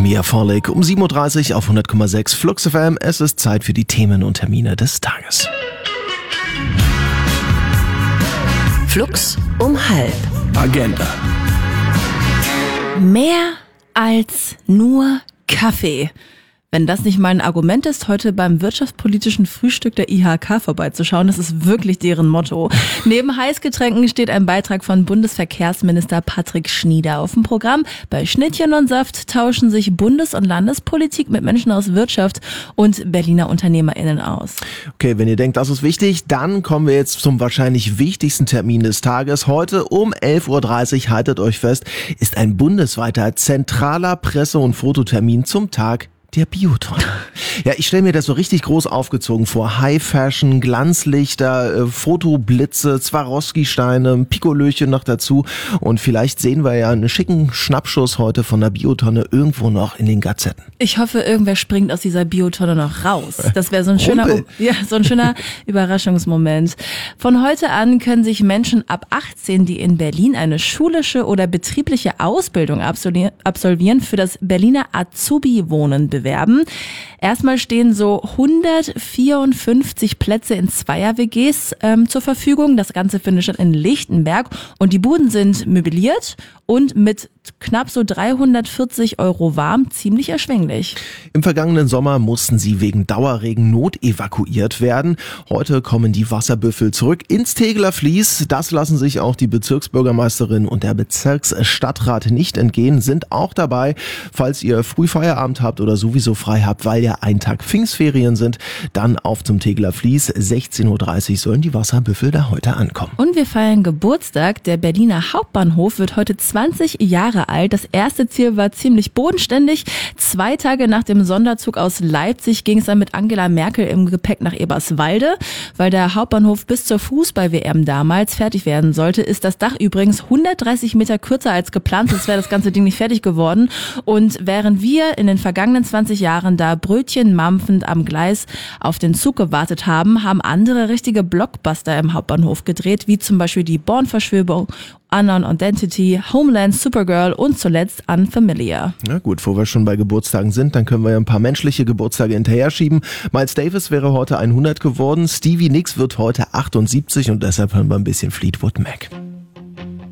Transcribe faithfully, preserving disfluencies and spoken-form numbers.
Mia Vorlik um sieben Uhr dreißig auf hundert Komma sechs Flux F M. Es ist Zeit für die Themen und Termine des Tages. Flux um halb. Agenda. Mehr als nur Kaffee. Wenn das nicht mal ein Argument ist, heute beim wirtschaftspolitischen Frühstück der I H K vorbeizuschauen, das ist wirklich deren Motto. Neben Heißgetränken steht ein Beitrag von Bundesverkehrsminister Patrick Schnieder auf dem Programm. Bei Schnittchen und Saft tauschen sich Bundes- und Landespolitik mit Menschen aus Wirtschaft und Berliner UnternehmerInnen aus. Okay, wenn ihr denkt, das ist wichtig, dann kommen wir jetzt zum wahrscheinlich wichtigsten Termin des Tages. Heute um elf Uhr dreißig, haltet euch fest, ist ein bundesweiter zentraler Presse- und Fototermin zum Tag der Biotonne. Ja, ich stelle mir das so richtig groß aufgezogen vor. High Fashion, Glanzlichter, äh, Fotoblitze, Swarovski-Steine, Pikolöchen noch dazu. Und vielleicht sehen wir ja einen schicken Schnappschuss heute von der Biotonne irgendwo noch in den Gazetten. Ich hoffe, irgendwer springt aus dieser Biotonne noch raus. Das wäre so ein schöner, Rumpel. ja, so ein schöner Überraschungsmoment. Von heute an können sich Menschen ab achtzehn, die in Berlin eine schulische oder betriebliche Ausbildung absolvieren, für das Berliner Azubi-Wohnen bewerben. Werben. Erstmal stehen so hundertvierundfünfzig Plätze in Zweier-W Gs ähm, zur Verfügung. Das Ganze findet statt in Lichtenberg und die Buden sind möbliert und mit knapp so dreihundertvierzig Euro warm ziemlich erschwinglich. Im vergangenen Sommer mussten sie wegen Dauerregen notevakuiert werden. Heute kommen die Wasserbüffel zurück ins Tegeler Fließ. Das lassen sich auch die Bezirksbürgermeisterin und der Bezirksstadtrat nicht entgehen, sind auch dabei. Falls ihr früh Feierabend habt oder sowieso frei habt, weil ja ein Tag Pfingstferien sind, dann auf zum Tegeler Fließ. sechzehn Uhr dreißig sollen die Wasserbüffel da heute ankommen. Und wir feiern Geburtstag. Der Berliner Hauptbahnhof wird heute zwanzig Jahre alt. Das erste Ziel war ziemlich bodenständig. Zwei Tage nach dem Sonderzug aus Leipzig ging es dann mit Angela Merkel im Gepäck nach Eberswalde. Weil der Hauptbahnhof bis zur Fußball-W M damals fertig werden sollte, ist das Dach übrigens hundertdreißig Meter kürzer als geplant. Sonst wäre das ganze Ding nicht fertig geworden. Und während wir in den vergangenen zwanzig Jahren da Brötchen mampfend am Gleis auf den Zug gewartet haben, haben andere richtige Blockbuster im Hauptbahnhof gedreht, wie zum Beispiel die Bourne-Verschwörung, Unknown Identity, Homeland, Supergirl und zuletzt Unfamiliar. Na gut, wo wir schon bei Geburtstagen sind, dann können wir ja ein paar menschliche Geburtstage hinterher schieben. Miles Davis wäre heute hundert geworden, Stevie Nicks wird heute achtundsiebzig und deshalb hören wir ein bisschen Fleetwood Mac.